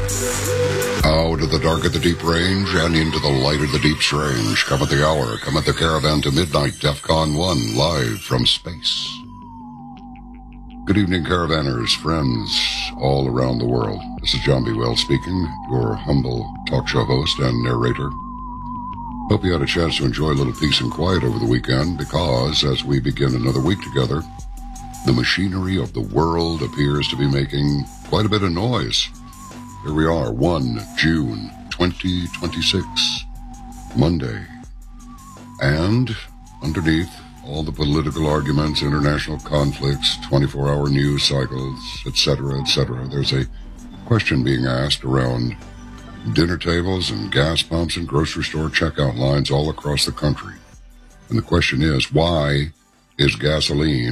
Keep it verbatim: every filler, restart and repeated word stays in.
Out of the dark of the deep range and into the light of the deep strange. Come at the hour, come at the caravan to midnight, DEFCON one, live from space. Good evening, caravanners, friends all around the world. This is John B. Wells speaking, your humble talk show host and narrator. Hope you had a chance to enjoy a little peace and quiet over the weekend, because as we begin another week together, the machinery of the world appears to be making quite a bit of noise. Here we are, First of June, twenty twenty-six, Monday. And underneath all the political arguments, international conflicts, twenty-four hour news cycles, et cetera, et cetera, there's a question being asked around dinner tables and gas pumps and grocery store checkout lines all across the country. And the question is, why is gasoline